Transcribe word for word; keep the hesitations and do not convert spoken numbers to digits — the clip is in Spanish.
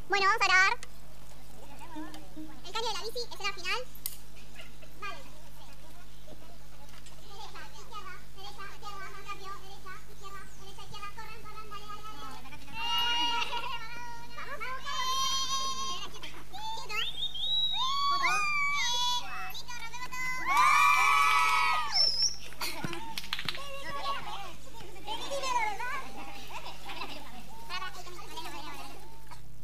Bueno, vamos a grabar. El caño de la bici, escena final.